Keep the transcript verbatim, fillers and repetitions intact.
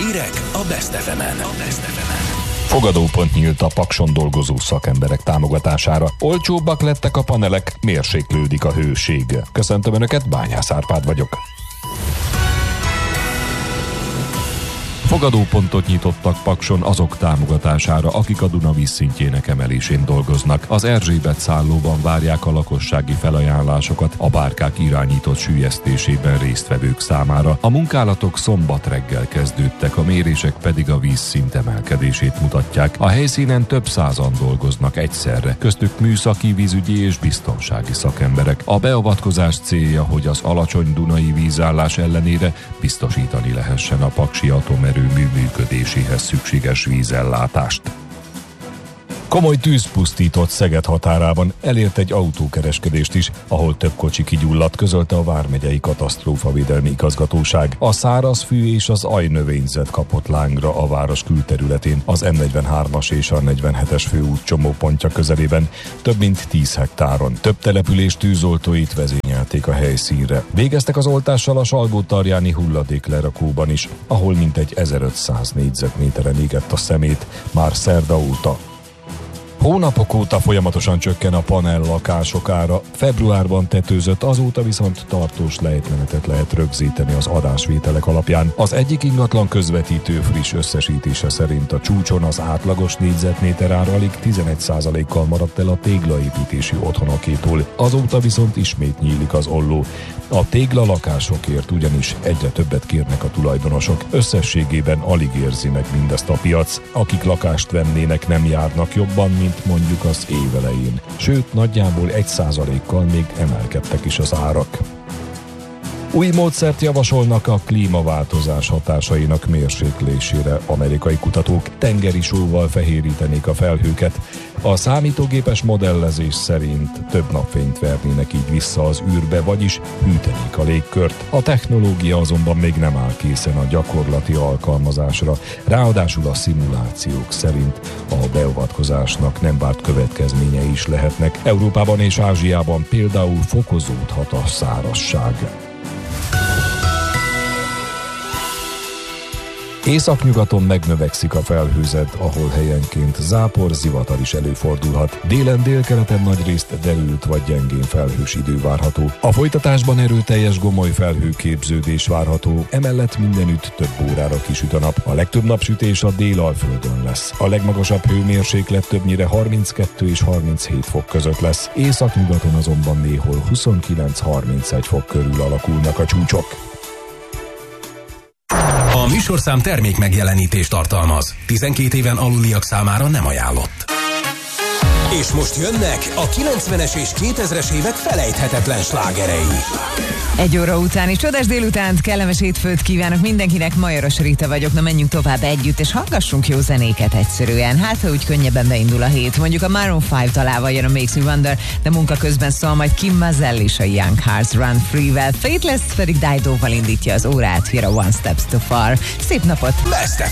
Hírek a Best ef emen. Fogadópont nyílt a Pakson dolgozó szakemberek támogatására. Olcsóbbak lettek a panelek, mérséklődik a hőség. Köszöntöm Önöket, Bányász Árpád vagyok. Fogadópontot nyitottak Pakson azok támogatására, akik a Duna vízszintjének emelésén dolgoznak. Az Erzsébet szállóban várják a lakossági felajánlásokat a bárkák irányított süllyesztésében résztvevők számára. A munkálatok szombat reggel kezdődtek, a mérések pedig a vízszint emelkedését mutatják. A helyszínen több százan dolgoznak egyszerre, köztük műszaki, vízügyi és biztonsági szakemberek. A beavatkozás célja, hogy az alacsony dunai vízállás ellenére biztosítani lehessen a paksi atomerőmű működéséhez szükséges vízellátást. Komoly tűz pusztított Szeged határában, elért egy autókereskedést is, ahol több kocsi kigyulladt, közölte a Vármegyei Katasztrófavédelmi Igazgatóság. A szárazfű és az ajnövényzet kapott lángra a város külterületén, az M negyvenhármas és a negyvenhetes főút csomópontja közelében, több mint tíz hektáron. Több település tűzoltóit vezényelték a helyszínre. Végeztek az oltással a Salgótarjáni hulladéklerakóban is, ahol mintegy ezerötszáz négyzetméteren égett a szemét már szerda óta. Hónapok óta folyamatosan csökken a panel lakások ára, februárban tetőzött, azóta viszont tartós lejtmenetet lehet rögzíteni az adásvételek alapján. Az egyik ingatlan közvetítő friss összesítése szerint a csúcson az átlagos négyzetméter ára alig tizenegy százalékkal maradt el a téglaépítési otthonokétól, azóta viszont ismét nyílik az olló. A tégla lakásokért ugyanis egyre többet kérnek a tulajdonosok, összességében alig érzi meg mindezt a piac, akik lakást vennének nem járnak jobban, mint mondjuk az év elején. Sőt, nagyjából egy százalékkal még emelkedtek is az árak. Új módszert javasolnak a klímaváltozás hatásainak mérséklésére. Amerikai kutatók tengeri sóval fehérítenék a felhőket. A számítógépes modellezés szerint több napfényt vernének így vissza az űrbe, vagyis hűtenék a légkört. A technológia azonban még nem áll készen a gyakorlati alkalmazásra. Ráadásul a szimulációk szerint a beavatkozásnak nem várt következményei is lehetnek. Európában és Ázsiában például fokozódhat a szárazság. Északnyugaton megnövekszik a felhőzet, ahol helyenként zápor, zivatar is előfordulhat. Délen, délkeleten nagyrészt derült vagy gyengén felhős idő várható. A folytatásban erőteljes gomoly felhőképződés várható, emellett mindenütt több órára kisüt a nap. A legtöbb napsütés a Délalföldön lesz. A legmagasabb hőmérséklet többnyire harminckettő és harminchét fok között lesz. Északnyugaton azonban néhol huszonkilenc-harmincegy fok körül alakulnak a csúcsok. A műsorszám termék megjelenítést tartalmaz. tizenkét éven aluliak számára nem ajánlott. És most jönnek a kilencvenes és kétezres évek felejthetetlen slágerei. Egy óra utáni csodás délutánt, kellemes hétfőt kívánok mindenkinek, Majoros Rita vagyok, na menjünk tovább együtt, és hallgassunk jó zenéket egyszerűen. Hát, ha úgy könnyebben beindul a hét, mondjuk a Maroon öt találva jön a Makes Me Wonder, de munka közben szól majd Kim Mazel is a Young Hearts Run Free-vel, Faithless pedig Dido-val indítja az órát, here a One Steps Too Far. Szép napot! Best